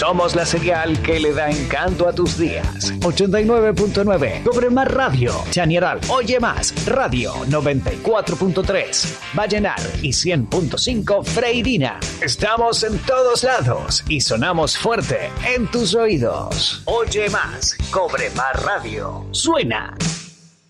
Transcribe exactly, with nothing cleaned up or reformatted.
Somos la señal que le da encanto a tus días. ochenta y nueve punto nueve, Cobre Más Radio. Chañaral, Oye Más Radio. noventa y cuatro punto tres, Vallenar y cien punto cinco, Freirina. Estamos en todos lados y sonamos fuerte en tus oídos. Oye Más, Cobre Más Radio. Suena